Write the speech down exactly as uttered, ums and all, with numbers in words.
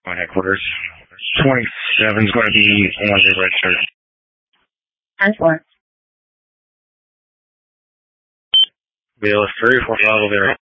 My headquarters. twenty-seven is going to be on the red shirt. ten four. Bill, three four level there.